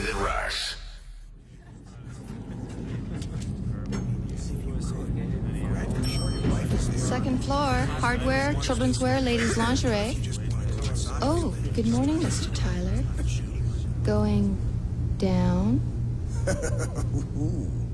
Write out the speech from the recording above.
David Rush. Second floor, hardware, children's wear, ladies' lingerie. Oh, good morning, Mr. Tyler. Going down?